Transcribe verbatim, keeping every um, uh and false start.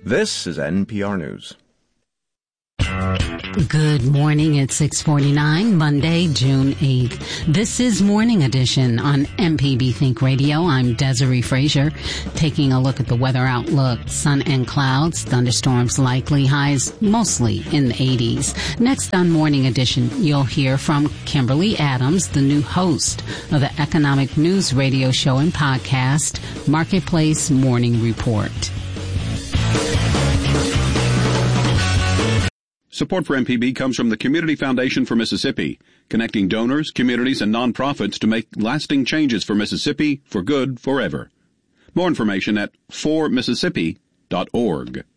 This is N P R News. Good morning at six forty-nine, Monday, June eighth. This is Morning Edition on M P B Think Radio. I'm Desiree Frazier, taking a look at the weather outlook. Sun and clouds, thunderstorms likely, highs mostly in the eighties. Next on Morning Edition, you'll hear from Kimberly Adams, the new host of the economic news radio show and podcast, Marketplace Morning Report. Support for M P B comes from the Community Foundation for Mississippi, connecting donors, communities, and nonprofits to make lasting changes for Mississippi for good forever. More information at for mississippi dot org.